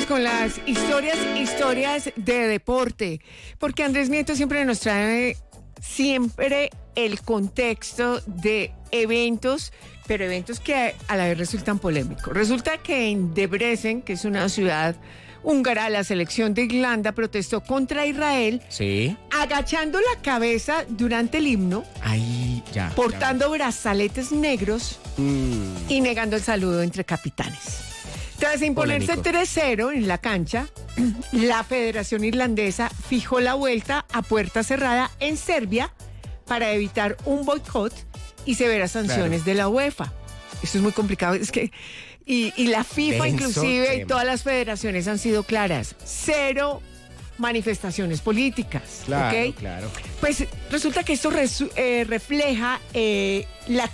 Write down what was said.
Vamos con las historias de deporte, porque Andrés Nieto siempre nos trae el contexto de eventos, pero eventos que a la vez resultan polémicos. Resulta que en Debrecen, que es una ciudad húngara, la selección de Irlanda protestó contra Israel, Sí. agachando la cabeza durante el himno, Ahí, ya. portando brazaletes negros y negando el saludo entre capitanes. Tras imponerse Polémico. 3-0 en la cancha, la Federación Irlandesa fijó la vuelta a puerta cerrada en Serbia para evitar un boicot y severas sanciones de la UEFA. Esto es muy complicado, es que y la FIFA Denso inclusive y tema. todas las federaciones han sido claras. 0 manifestaciones políticas, Claro, ¿ok? claro. Pues resulta que esto refleja la